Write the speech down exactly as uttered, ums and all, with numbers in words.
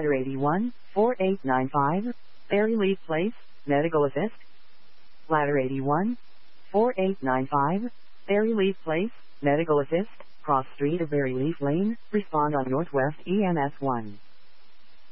Ladder eighty-one, four eight nine five, Berryleaf Place, Medical Assist. Ladder eighty-one, four eight nine five, Berryleaf Place, Medical Assist, Cross Street of Berryleaf Lane, respond on Northwest E M S one.